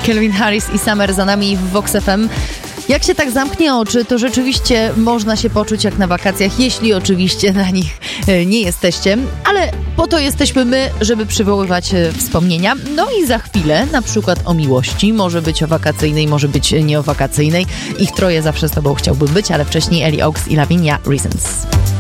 Calvin Harris i Summer za nami w Vox FM. Jak się tak zamknie oczy, to rzeczywiście można się poczuć jak na wakacjach, jeśli oczywiście na nich nie jesteście, ale po to jesteśmy my, żeby przywoływać wspomnienia. No i za chwilę na przykład o miłości, może być o wakacyjnej, może być nie o wakacyjnej. Ich troje zawsze z tobą chciałbym być, ale wcześniej Ellie Oaks i Lavinia Reasons.